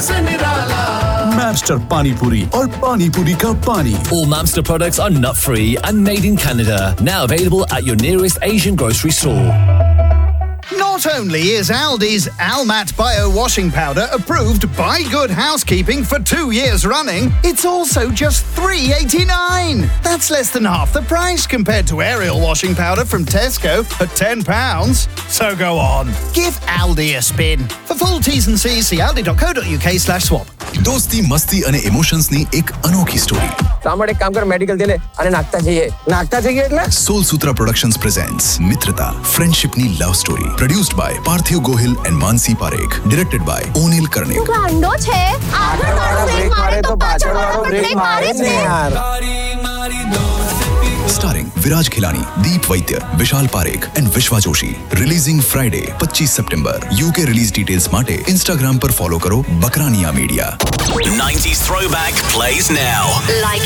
से निराला। Mamster Pani Puri और Pani Puri का पानी. All Mamster products are nut-free and made in Canada. Now available at your nearest Asian grocery store. Not only is Aldi's Almat Bio Washing Powder approved by Good Housekeeping for 2 years running, it's also just $3.89. That's less than half the price compared to Ariel Washing Powder from Tesco at £10. So go on, give Aldi a spin. For full T's and C's, see aldi.co.uk/swap. दोस्ती मस्ती અને emotions ની એક અનોખી story. સાંભળ એક કામ કર મેડિકલ જઈને અને નાખતા જઈએ એટલે સોલ સૂત્રા પ્રોડક્શન્સ પ્રેઝન્ટ્સ મિત્રતા ફ્રેન્ડશિપ ની love story produced by Parthiv Gohil and Mansi Parekh directed by ઓનિલ Karnik. ગાંડો છે આગળ વાળો બ્રેક મારે તો પાછળ વાળો બ્રેક મારે જ ને યાર. Starring Viraj Khilani, Deep Vaidya, Vishal Parekh and Vishwa Joshi. Releasing Friday, 25 September. UK release details માટે Instagram પર follow કરો Bakrania Media. 90s Throwback plays now. Like